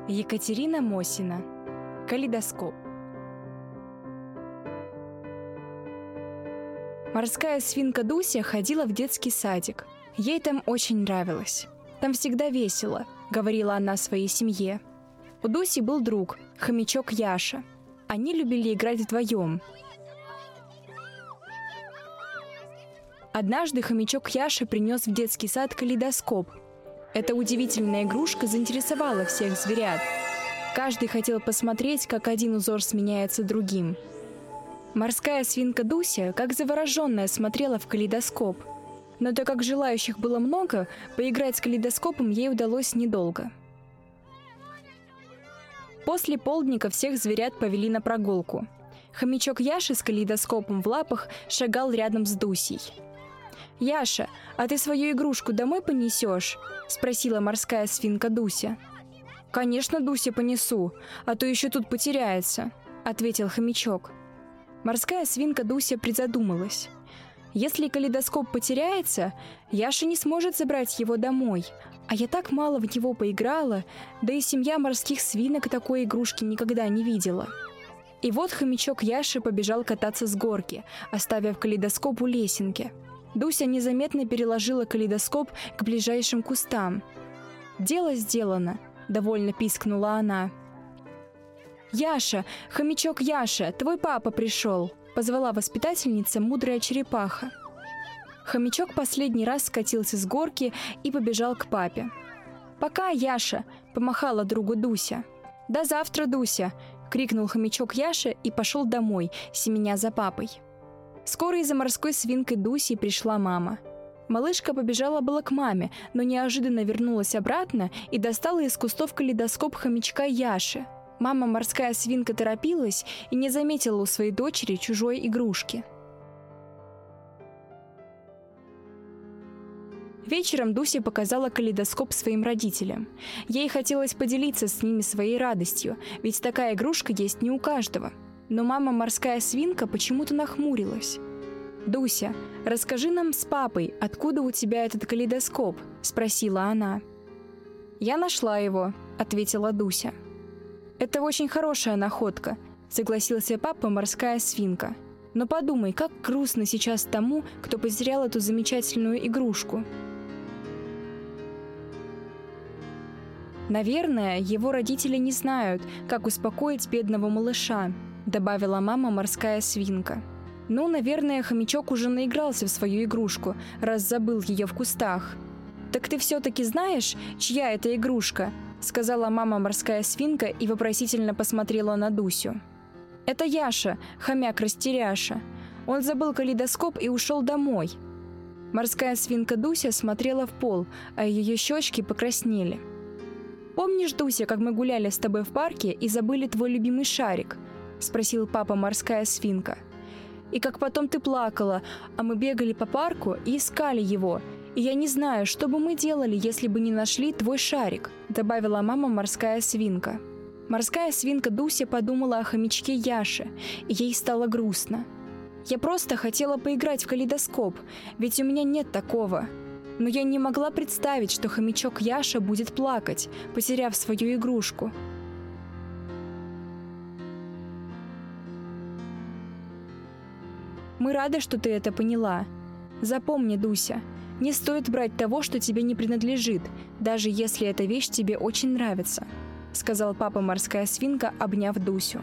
Екатерина Мосина. Калейдоскоп. Морская свинка Дуся ходила в детский садик. Ей там очень нравилось. Там всегда весело, говорила она своей семье. У Дуси был друг, хомячок Яша. Они любили играть вдвоем. Однажды хомячок Яша принес в детский сад калейдоскоп. Эта удивительная игрушка заинтересовала всех зверят. Каждый хотел посмотреть, как один узор сменяется другим. Морская свинка Дуся, как завороженная, смотрела в калейдоскоп. Но так как желающих было много, поиграть с калейдоскопом ей удалось недолго. После полдника всех зверят повели на прогулку. Хомячок Яша с калейдоскопом в лапах шагал рядом с Дусей. «Яша, а ты свою игрушку домой понесешь?» – спросила морская свинка Дуся. «Конечно, Дуся, понесу, а то еще тут потеряется», – ответил хомячок. Морская свинка Дуся призадумалась. «Если калейдоскоп потеряется, Яша не сможет забрать его домой, а я так мало в него поиграла, да и семья морских свинок такой игрушки никогда не видела». И вот хомячок Яша побежал кататься с горки, оставив калейдоскоп у лесенки. Дуся незаметно переложила калейдоскоп к ближайшим кустам. «Дело сделано», — довольно пискнула она. «Яша, хомячок Яша, твой папа пришел», — позвала воспитательница мудрая черепаха. Хомячок последний раз скатился с горки и побежал к папе. «Пока, Яша», — помахала другу Дуся. «До завтра, Дуся», — крикнул хомячок Яша и пошел домой, семеня за папой. Скоро и за морской свинкой Дусей пришла мама. Малышка побежала было к маме, но неожиданно вернулась обратно и достала из кустов калейдоскоп хомячка Яши. Мама морская свинка торопилась и не заметила у своей дочери чужой игрушки. Вечером Дуся показала калейдоскоп своим родителям. Ей хотелось поделиться с ними своей радостью, ведь такая игрушка есть не у каждого. Но мама морская свинка почему-то нахмурилась. «Дуся, расскажи нам с папой, откуда у тебя этот калейдоскоп?» – спросила она. «Я нашла его», – ответила Дуся. «Это очень хорошая находка», – согласился папа морская свинка. «Но подумай, как грустно сейчас тому, кто потерял эту замечательную игрушку». «Наверное, его родители не знают, как успокоить бедного малыша», — добавила мама морская свинка. «Ну, наверное, хомячок уже наигрался в свою игрушку, раз забыл ее в кустах». «Так ты все-таки знаешь, чья это игрушка?» — сказала мама морская свинка и вопросительно посмотрела на Дусю. «Это Яша, хомяк-растеряша. Он забыл калейдоскоп и ушел домой». Морская свинка Дуся смотрела в пол, а ее щечки покраснели. «Помнишь, Дуся, как мы гуляли с тобой в парке и забыли твой любимый шарик?» — спросил папа морская свинка. «И как потом ты плакала, а мы бегали по парку и искали его. И я не знаю, что бы мы делали, если бы не нашли твой шарик», — добавила мама морская свинка. Морская свинка Дуся подумала о хомячке Яше, и ей стало грустно. «Я просто хотела поиграть в калейдоскоп, ведь у меня нет такого. Но я не могла представить, что хомячок Яша будет плакать, потеряв свою игрушку». «Мы рады, что ты это поняла. Запомни, Дуся, не стоит брать того, что тебе не принадлежит, даже если эта вещь тебе очень нравится», — сказал папа морская свинка, обняв Дусю.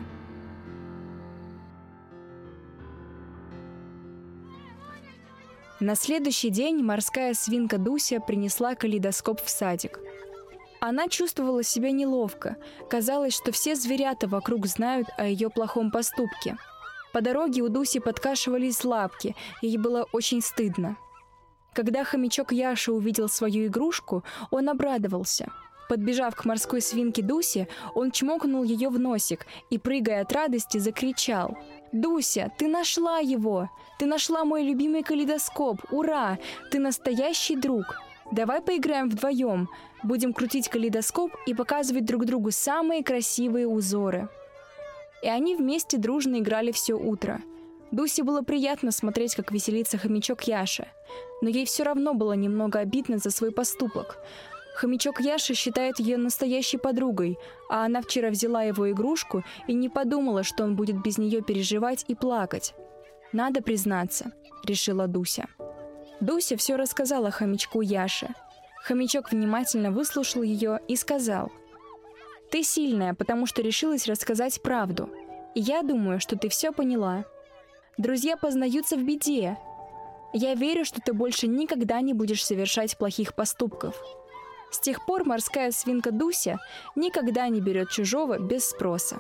На следующий день морская свинка Дуся принесла калейдоскоп в садик. Она чувствовала себя неловко. Казалось, что все зверята вокруг знают о ее плохом поступке. По дороге у Дуси подкашивались лапки, ей было очень стыдно. Когда хомячок Яша увидел свою игрушку, он обрадовался. Подбежав к морской свинке Дусе, он чмокнул ее в носик и, прыгая от радости, закричал: «Дуся, ты нашла его! Ты нашла мой любимый калейдоскоп! Ура! Ты настоящий друг! Давай поиграем вдвоем! Будем крутить калейдоскоп и показывать друг другу самые красивые узоры!» И они вместе дружно играли все утро. Дусе было приятно смотреть, как веселится хомячок Яша, но ей все равно было немного обидно за свой поступок. Хомячок Яша считает ее настоящей подругой, а она вчера взяла его игрушку и не подумала, что он будет без нее переживать и плакать. «Надо признаться», — решила Дуся. Дуся все рассказала хомячку Яше. Хомячок внимательно выслушал ее и сказал: «Ты сильная, потому что решилась рассказать правду. И я думаю, что ты все поняла. Друзья познаются в беде. Я верю, что ты больше никогда не будешь совершать плохих поступков». С тех пор морская свинка Дуся никогда не берет чужого без спроса.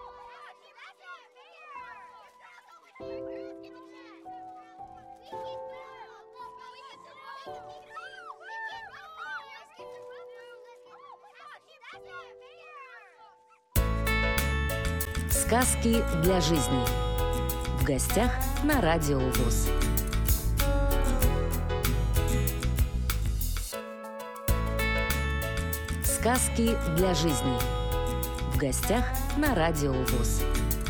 Сказки для жизни. В гостях на Радио ВОС. Сказки для жизни. В гостях на Радио ВОС.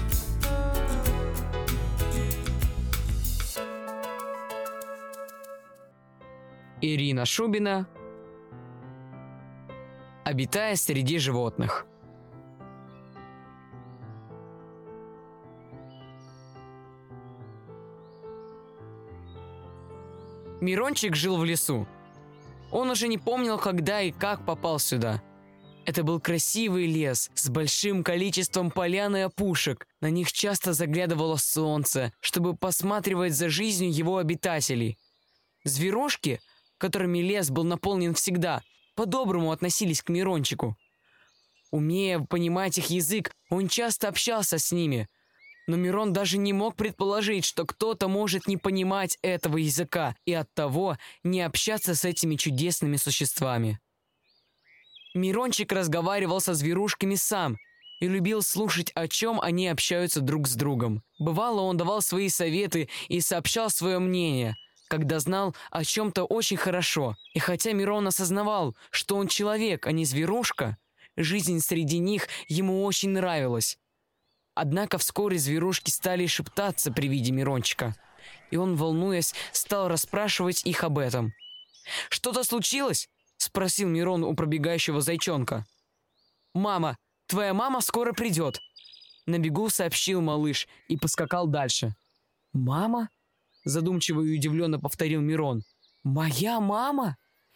Ирина Шубина. Обитая среди животных. Мирончик жил в лесу. Он уже не помнил, когда и как попал сюда. Это был красивый лес с большим количеством полян и опушек. На них часто заглядывало солнце, чтобы посматривать за жизнью его обитателей. Зверушки, которыми лес был наполнен всегда, по-доброму относились к Мирончику. Умея понимать их язык, он часто общался с ними. Но Мирон даже не мог предположить, что кто-то может не понимать этого языка и оттого не общаться с этими чудесными существами. Мирончик разговаривал со зверушками сам и любил слушать, о чем они общаются друг с другом. Бывало, он давал свои советы и сообщал свое мнение, когда знал о чем-то очень хорошо. И хотя Мирон осознавал, что он человек, а не зверушка, жизнь среди них ему очень нравилась. Однако вскоре зверушки стали шептаться при виде Мирончика, и он, волнуясь, стал расспрашивать их об этом. «Что-то случилось?» — спросил Мирон у пробегающего зайчонка. «Мама, твоя мама скоро придет!» На бегу сообщил малыш и поскакал дальше. «Мама?» — задумчиво и удивленно повторил Мирон. «Моя мама?»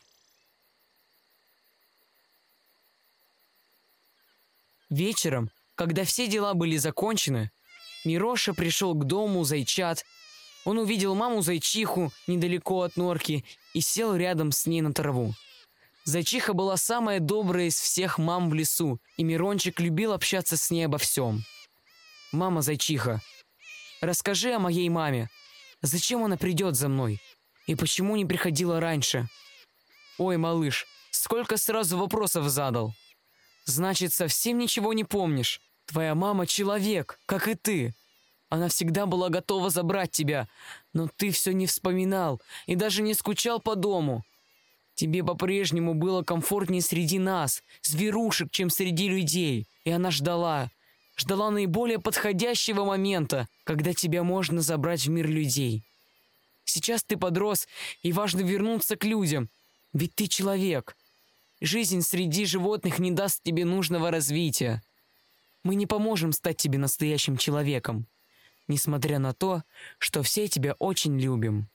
Вечером, когда все дела были закончены, Мироша пришел к дому зайчат. Он увидел маму-зайчиху недалеко от норки и сел рядом с ней на траву. Зайчиха была самая добрая из всех мам в лесу, и Мирончик любил общаться с ней обо всем. «Мама-зайчиха, расскажи о моей маме. Зачем она придет за мной? И почему не приходила раньше?» «Ой, малыш, сколько сразу вопросов задал. Значит, совсем ничего не помнишь. Твоя мама человек, как и ты. Она всегда была готова забрать тебя, но ты все не вспоминал и даже не скучал по дому. Тебе по-прежнему было комфортнее среди нас, зверушек, чем среди людей. И она ждала наиболее подходящего момента, когда тебя можно забрать в мир людей. Сейчас ты подрос, и важно вернуться к людям, ведь ты человек. Жизнь среди животных не даст тебе нужного развития. Мы не поможем стать тебе настоящим человеком, несмотря на то, что все тебя очень любим.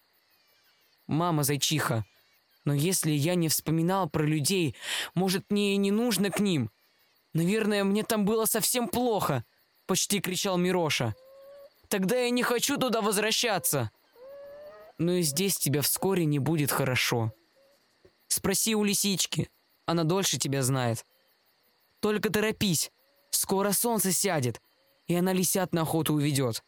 Мама-зайчиха, но если я не вспоминал про людей, может, мне и не нужно к ним? Наверное, мне там было совсем плохо, почти кричал Мироша. Тогда я не хочу туда возвращаться. Но и здесь тебя вскоре не будет хорошо. Спроси у лисички, она дольше тебя знает. Только торопись. Скоро солнце сядет, и она лисят на охоту уведет.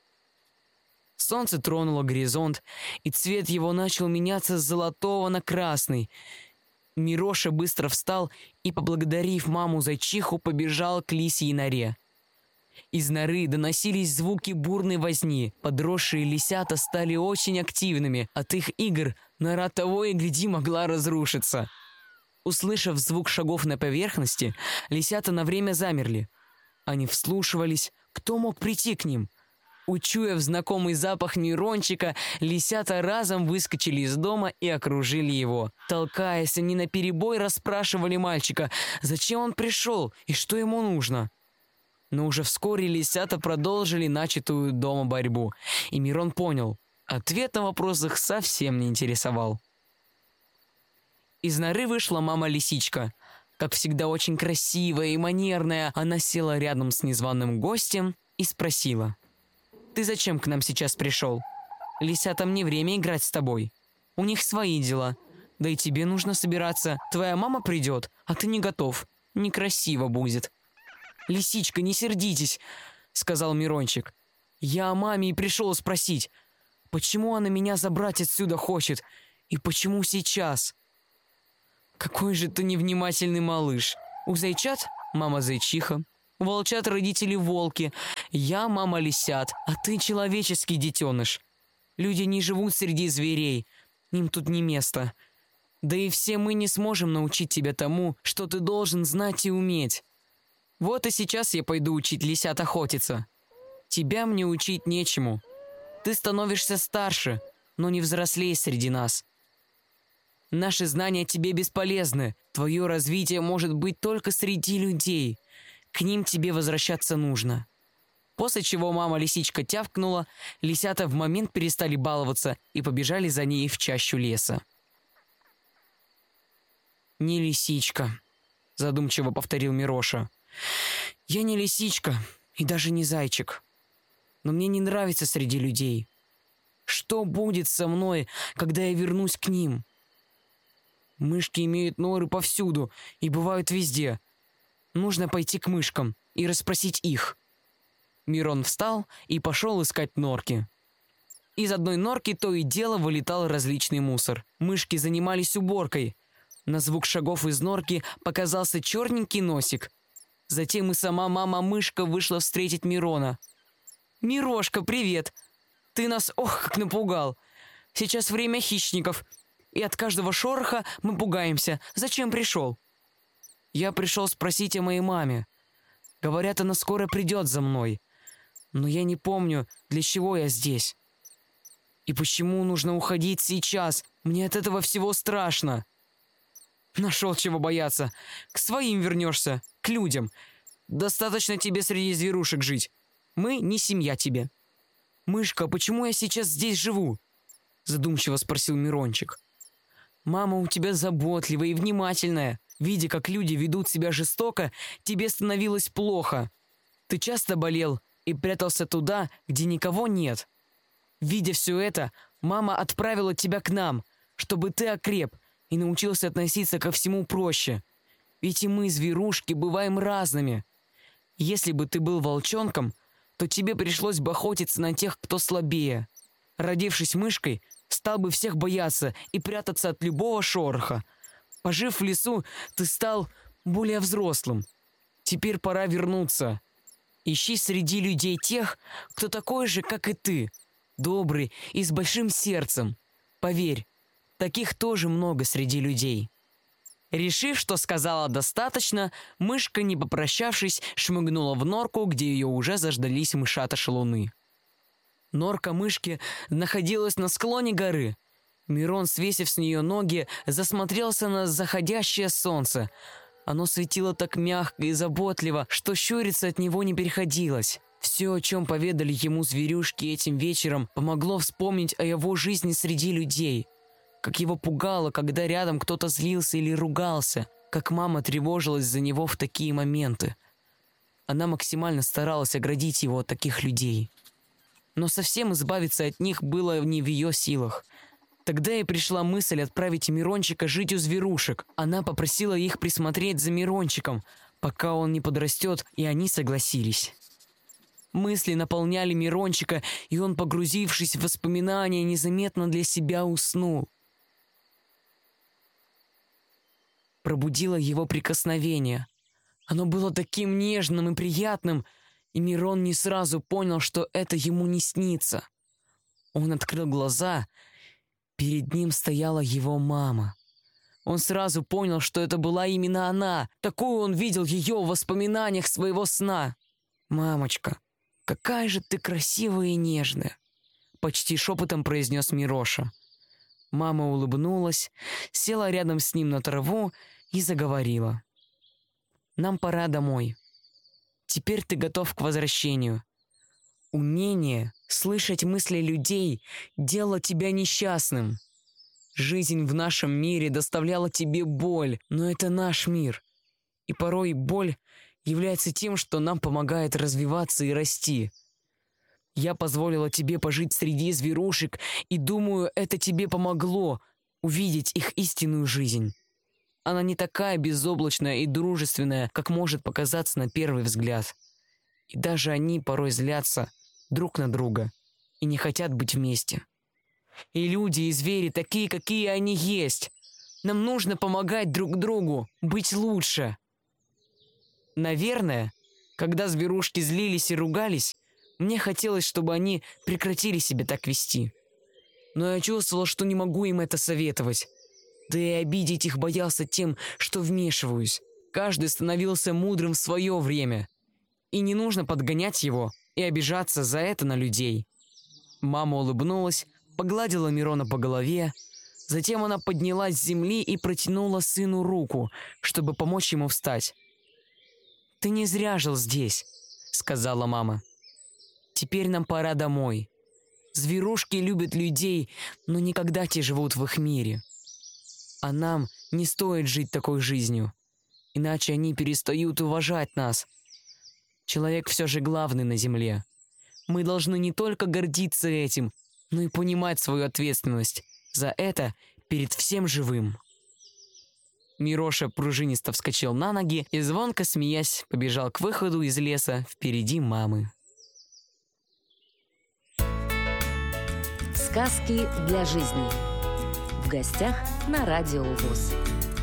Солнце тронуло горизонт, и цвет его начал меняться с золотого на красный. Мироша быстро встал и, поблагодарив маму-зайчиху, побежал к лисьей норе. Из норы доносились звуки бурной возни. Подросшие лисята стали очень активными. От их игр нора того и гляди могла разрушиться. Услышав звук шагов на поверхности, лисята на время замерли. Они вслушивались, кто мог прийти к ним. Учуяв знакомый запах Мирончика, лисята разом выскочили из дома и окружили его. Толкаясь, они наперебой расспрашивали мальчика, зачем он пришел и что ему нужно. Но уже вскоре лисята продолжили начатую дома борьбу, и Мирон понял, ответ на вопрос их совсем не интересовал. Из норы вышла мама-лисичка. Как всегда, очень красивая и манерная, она села рядом с незваным гостем и спросила: «Ты зачем к нам сейчас пришел? Лисятам не время играть с тобой. У них свои дела. Да и тебе нужно собираться. Твоя мама придет, а ты не готов. Некрасиво будет». «Лисичка, не сердитесь», — сказал Мирончик. «Я о маме и пришел спросить, почему она меня забрать отсюда хочет, и почему сейчас?» «Какой же ты невнимательный малыш. У зайчат мама зайчиха, у волчат родители волки, я мама лисят, а ты человеческий детеныш. Люди не живут среди зверей, им тут не место. Да и все мы не сможем научить тебя тому, что ты должен знать и уметь. Вот и сейчас я пойду учить лисят охотиться. Тебя мне учить нечему. Ты становишься старше, но не взрослей среди нас. Наши знания тебе бесполезны. Твое развитие может быть только среди людей. К ним тебе возвращаться нужно». После чего мама-лисичка тявкнула, лисята в момент перестали баловаться и побежали за ней в чащу леса. «Не лисичка», — задумчиво повторил Мироша. «Я не лисичка и даже не зайчик. Но мне не нравится среди людей. Что будет со мной, когда я вернусь к ним? Мышки имеют норы повсюду и бывают везде. Нужно пойти к мышкам и расспросить их». Мирон встал и пошел искать норки. Из одной норки то и дело вылетал различный мусор. Мышки занимались уборкой. На звук шагов из норки показался черненький носик. Затем и сама мама-мышка вышла встретить Мирона. «Мирошка, привет! Ты нас, ох, как напугал! Сейчас время хищников, и от каждого шороха мы пугаемся. Зачем пришел?» «Я пришел спросить о моей маме. Говорят, она скоро придет за мной. Но я не помню, для чего я здесь. И почему нужно уходить сейчас? Мне от этого всего страшно». «Нашел чего бояться. К своим вернешься, к людям. Достаточно тебе среди зверушек жить. Мы не семья тебе». «Мышка, почему я сейчас здесь живу?» Задумчиво спросил Мирончик. «Мама у тебя заботливая и внимательная. Видя, как люди ведут себя жестоко, тебе становилось плохо. Ты часто болел и прятался туда, где никого нет. Видя все это, мама отправила тебя к нам, чтобы ты окреп и научился относиться ко всему проще. Ведь и мы, зверушки, бываем разными. Если бы ты был волчонком, то тебе пришлось бы охотиться на тех, кто слабее. Родившись мышкой, стал бы всех бояться и прятаться от любого шороха. Пожив в лесу, ты стал более взрослым. Теперь пора вернуться. Ищи среди людей тех, кто такой же, как и ты, добрый и с большим сердцем. Поверь, таких тоже много среди людей». Решив, что сказала достаточно, мышка, не попрощавшись, шмыгнула в норку, где ее уже заждались мышата-шалуны. Норка мышки находилась на склоне горы. Мирон, свесив с нее ноги, засмотрелся на заходящее солнце. Оно светило так мягко и заботливо, что щуриться от него не приходилось. Все, о чем поведали ему зверюшки этим вечером, помогло вспомнить о его жизни среди людей. Как его пугало, когда рядом кто-то злился или ругался, как мама тревожилась за него в такие моменты. Она максимально старалась оградить его от таких людей. Но совсем избавиться от них было не в ее силах. Тогда и пришла мысль отправить Мирончика жить у зверушек. Она попросила их присмотреть за Мирончиком, пока он не подрастет, и они согласились. Мысли наполняли Мирончика, и он, погрузившись в воспоминания, незаметно для себя уснул. Пробудило его прикосновение. Оно было таким нежным и приятным, и Мирон не сразу понял, что это ему не снится. Он открыл глаза. Перед ним стояла его мама. Он сразу понял, что это была именно она. Такую он видел ее в воспоминаниях своего сна. «Мамочка, какая же ты красивая и нежная!» Почти шепотом произнес Мироша. Мама улыбнулась, села рядом с ним на траву и заговорила. «Нам пора домой. Теперь ты готов к возвращению. Умение слышать мысли людей делало тебя несчастным. Жизнь в нашем мире доставляла тебе боль, но это наш мир. И порой боль является тем, что нам помогает развиваться и расти. Я позволила тебе пожить среди зверушек, и думаю, это тебе помогло увидеть их истинную жизнь. Она не такая безоблачная и дружественная, как может показаться на первый взгляд. И даже они порой злятся друг на друга и не хотят быть вместе. И люди, и звери такие, какие они есть. Нам нужно помогать друг другу, быть лучше. Наверное, когда зверушки злились и ругались, мне хотелось, чтобы они прекратили себя так вести. Но я чувствовал, что не могу им это советовать. Да и обидеть их боялся тем, что вмешиваюсь. Каждый становился мудрым в свое время. И не нужно подгонять его и обижаться за это на людей. Мама улыбнулась, погладила Мирона по голове. Затем она поднялась с земли и протянула сыну руку, чтобы помочь ему встать. «Ты не зря жил здесь», — сказала мама. «Теперь нам пора домой. Зверушки любят людей, но никогда те живут в их мире. А нам не стоит жить такой жизнью, иначе они перестают уважать нас. Человек все же главный на земле. Мы должны не только гордиться этим, но и понимать свою ответственность за это перед всем живым». Мироша пружинисто вскочил на ноги и, звонко смеясь, побежал к выходу из леса впереди мамы. Сказки для жизни. В гостях на Радио ВОС.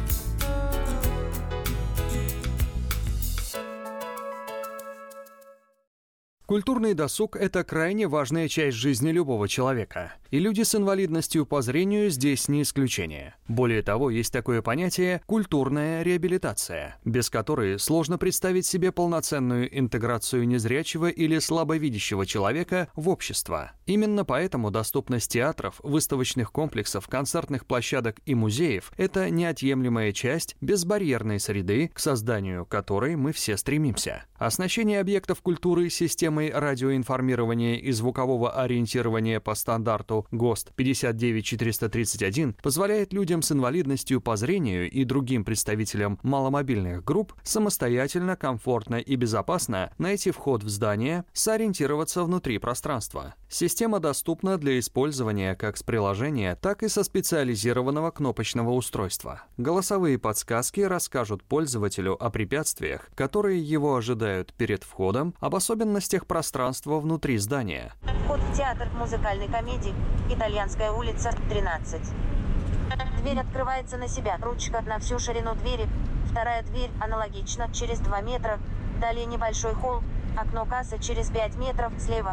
Культурный досуг – это крайне важная часть жизни любого человека. И люди с инвалидностью по зрению здесь не исключение. Более того, есть такое понятие «культурная реабилитация», без которой сложно представить себе полноценную интеграцию незрячего или слабовидящего человека в общество. Именно поэтому доступность театров, выставочных комплексов, концертных площадок и музеев – это неотъемлемая часть безбарьерной среды, к созданию которой мы все стремимся. Оснащение объектов культуры системой радиоинформирования и звукового ориентирования по стандарту ГОСТ 59431 позволяет людям с инвалидностью по зрению и другим представителям маломобильных групп самостоятельно, комфортно и безопасно найти вход в здание, сориентироваться внутри пространства. Система доступна для использования как с приложения, так и со специализированного кнопочного устройства. Голосовые подсказки расскажут пользователю о препятствиях, которые его ожидают перед входом, об особенностях пространства внутри здания. Вход в театр музыкальной комедии «Итальянская улица, 13». Дверь открывается на себя. Ручка на всю ширину двери. Вторая дверь аналогично, через 2 метра. Далее небольшой холл. Окно кассы через 5 метров слева.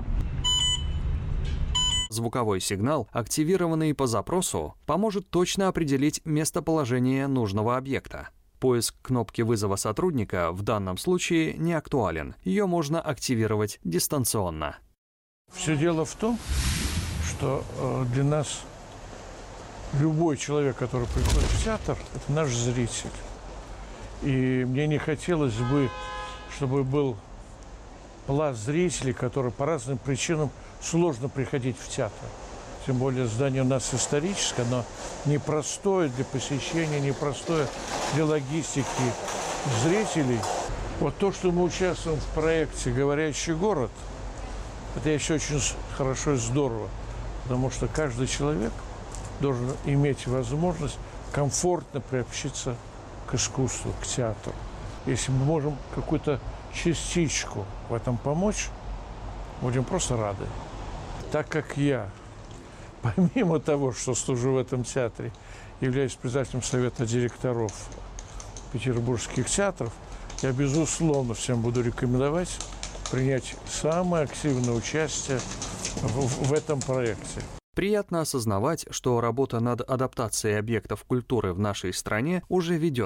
Звуковой сигнал, активированный по запросу, поможет точно определить местоположение нужного объекта. Поиск кнопки вызова сотрудника в данном случае не актуален. Ее можно активировать дистанционно. Все дело в том, что для нас любой человек, который приходит в театр, это наш зритель. И мне не хотелось бы, чтобы был пласт зрителей, которые по разным причинам сложно приходить в театр. Тем более здание у нас историческое, оно непростое для посещения, непростое для логистики зрителей. Вот то, что мы участвуем в проекте «Говорящий город», это еще очень хорошо и здорово, потому что каждый человек должен иметь возможность комфортно приобщиться к искусству, к театру. Если мы можем какую-то частичку в этом помочь, будем просто рады. Так как я, помимо того, что служу в этом театре, являюсь председателем совета директоров петербургских театров, я, безусловно, всем буду рекомендовать принять самое активное участие в этом проекте. Приятно осознавать, что работа над адаптацией объектов культуры в нашей стране уже ведется.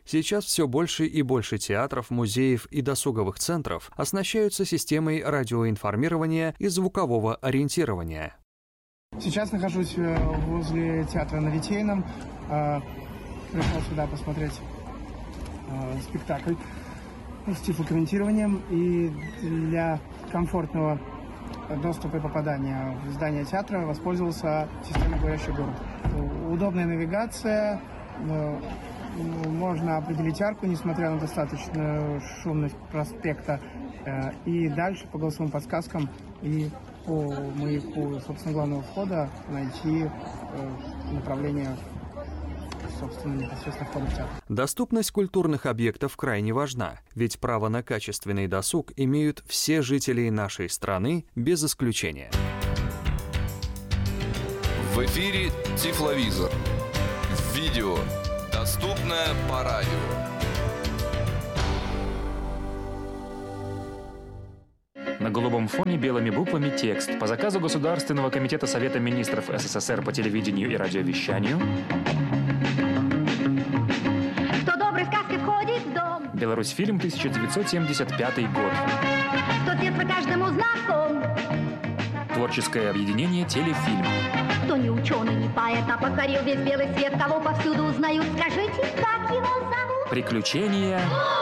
Сейчас все больше и больше театров, музеев и досуговых центров оснащаются системой радиоинформирования и звукового ориентирования. Сейчас нахожусь возле театра на Литейном. Пришел сюда посмотреть спектакль с тифлокомментированием. И для комфортного доступа и попадания в здание театра воспользовался системой «Говорящий город». Удобная навигация, можно определить арку, несмотря на достаточную шумность проспекта. И дальше по голосовым подсказкам и по маяку, собственно, главного входа найти направление, собственно, непосредственно входа в театр. Доступность культурных объектов крайне важна, ведь право на качественный досуг имеют все жители нашей страны без исключения. В эфире Тифловизор. Видео. Доступное по радио. На голубом фоне белыми буквами текст по заказу Государственного комитета Совета министров СССР по телевидению и радиовещанию. Кто доброй сказки входит в дом. Беларусьфильм, 1975 год. Кто детство каждому знаком. Творческое объединение «Телефильм». Кто не ученый, не поэт, а покорил весь белый свет, кого повсюду узнают. Скажите, как его зовут? Приключения